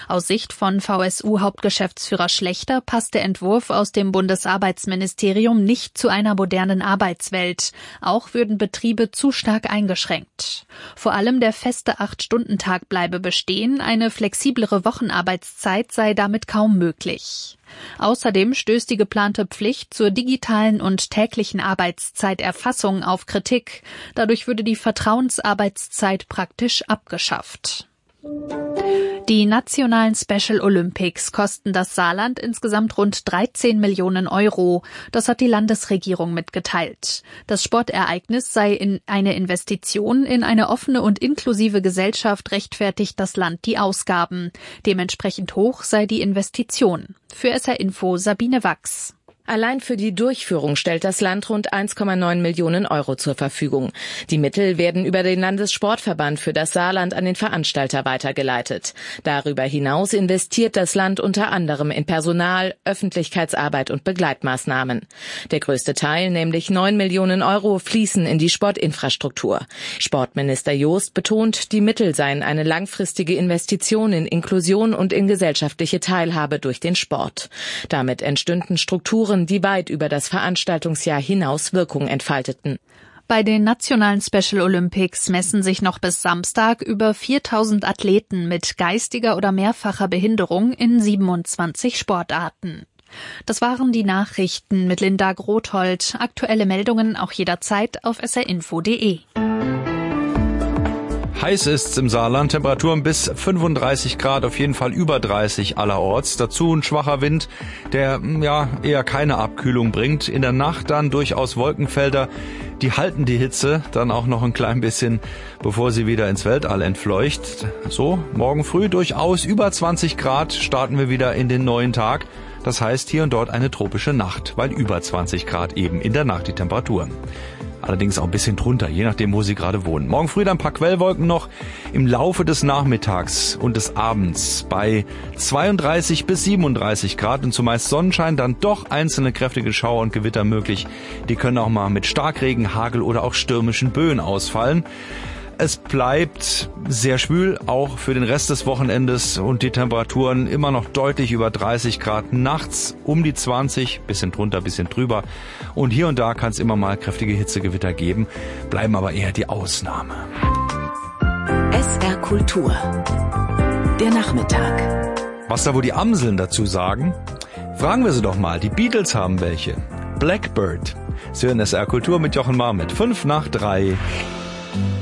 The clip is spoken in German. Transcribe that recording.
Aus Sicht von VSU-Hauptgeschäftsführer Schlechter passt der Entwurf aus dem Bundesarbeitsministerium nicht zu einer modernen Arbeitswelt. Auch würden Betriebe zu stark eingeschränkt. Vor allem der feste 8-Stunden-Tag bleibe bestehen, eine flexiblere Wochenarbeitszeit sei damit kaum möglich. Außerdem stößt die geplante Pflicht zur digitalen und täglichen Arbeitszeiterfassung auf Kritik. Dadurch würde die Vertrauensarbeitszeit praktisch abgeschafft. Die nationalen Special Olympics kosten das Saarland insgesamt rund 13 Millionen Euro. Das hat die Landesregierung mitgeteilt. Das Sportereignis sei eine Investition in eine offene und inklusive Gesellschaft, rechtfertigt das Land die Ausgaben. Dementsprechend hoch sei die Investition. Für SR Info Sabine Wachs. Allein für die Durchführung stellt das Land rund 1,9 Millionen Euro zur Verfügung. Die Mittel werden über den Landessportverband für das Saarland an den Veranstalter weitergeleitet. Darüber hinaus investiert das Land unter anderem in Personal, Öffentlichkeitsarbeit und Begleitmaßnahmen. Der größte Teil, nämlich 9 Millionen Euro, fließen in die Sportinfrastruktur. Sportminister Jost betont, die Mittel seien eine langfristige Investition in Inklusion und in gesellschaftliche Teilhabe durch den Sport. Damit entstünden Strukturen, die weit über das Veranstaltungsjahr hinaus Wirkung entfalteten. Bei den nationalen Special Olympics messen sich noch bis Samstag über 4000 Athleten mit geistiger oder mehrfacher Behinderung in 27 Sportarten. Das waren die Nachrichten mit Linda Grothold. Aktuelle Meldungen auch jederzeit auf srinfo.de. Heiß ist's im Saarland, Temperaturen bis 35 Grad, auf jeden Fall über 30 allerorts. Dazu ein schwacher Wind, der eher keine Abkühlung bringt. In der Nacht dann durchaus Wolkenfelder, die halten die Hitze dann auch noch ein klein bisschen, bevor sie wieder ins Weltall entfleucht. So, morgen früh durchaus über 20 Grad starten wir wieder in den neuen Tag. Das heißt hier und dort eine tropische Nacht, weil über 20 Grad eben in der Nacht die Temperaturen. Allerdings auch ein bisschen drunter, je nachdem, wo Sie gerade wohnen. Morgen früh dann ein paar Quellwolken noch im Laufe des Nachmittags und des Abends bei 32 bis 37 Grad und zumeist Sonnenschein, dann doch einzelne kräftige Schauer und Gewitter möglich. Die können auch mal mit Starkregen, Hagel oder auch stürmischen Böen ausfallen. Es bleibt sehr schwül, auch für den Rest des Wochenendes und die Temperaturen immer noch deutlich über 30 Grad. Nachts um die 20, bisschen drunter, bisschen drüber. Und hier und da kann es immer mal kräftige Hitzegewitter geben, bleiben aber eher die Ausnahme. SR Kultur. Der Nachmittag. Was da wohl die Amseln dazu sagen? Fragen wir sie doch mal. Die Beatles haben welche. Blackbird. Sie hören SR Kultur mit Jochen Marr mit 5 nach 3.